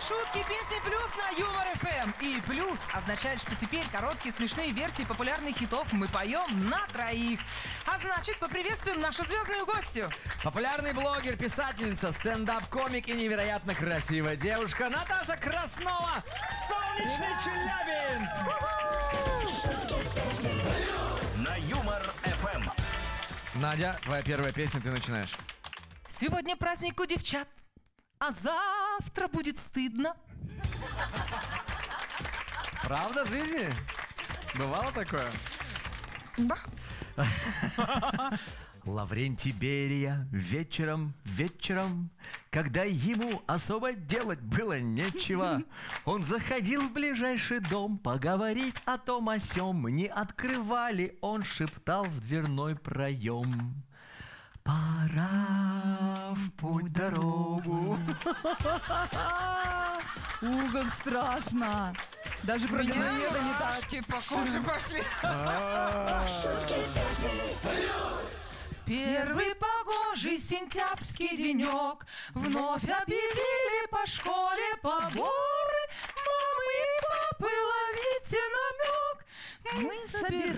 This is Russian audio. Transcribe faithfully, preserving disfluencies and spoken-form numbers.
Шутки, песни плюс на Юмор эф эм. И плюс означает, что теперь короткие смешные версии популярных хитов мы поем на троих. А значит, поприветствуем нашу звездную гостью. Популярный блогер, писательница, стендап-комик и невероятно красивая девушка Наташа Краснова. Солнечный Челябинск! На Юмор эф эм. Надя, твоя первая песня, ты начинаешь. Сегодня праздник у девчат, а завтра будет стыдно. Правда в жизни? Бывало такое? Да. Лаврентий Берия вечером, вечером, когда ему особо делать было нечего, он заходил в ближайший дом поговорить о том о сём. Не открывали, он шептал в дверной проем: пора в путь дорогу. У, как страшно. Даже про говноеда не так. Мурашки по коже пошли. Первый погожий сентябрьский денек вновь объявили по школе поборы. Мамы и папы, ловите намек. Мы собираемся